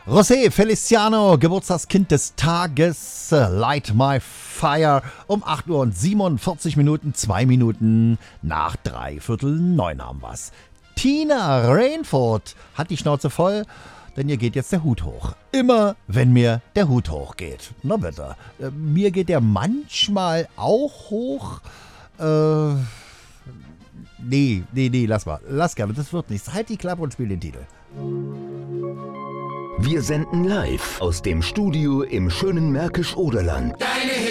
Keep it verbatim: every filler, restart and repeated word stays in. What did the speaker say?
José Feliciano, Geburtstagskind des Tages, Light My Fire, um acht Uhr und siebenundvierzig Minuten, zwei Minuten nach dreiviertel neun haben wir's. Tina Rainford hat die Schnauze voll, denn ihr geht jetzt der Hut hoch. Immer, wenn mir der Hut hochgeht. Na bitte. Äh, mir geht der manchmal auch hoch. Äh, nee, nee, nee, lass mal. Lass gerne, das wird nichts. Halt die Klappe und spiel den Titel. Wir senden live aus dem Studio im schönen Märkisch-Oderland.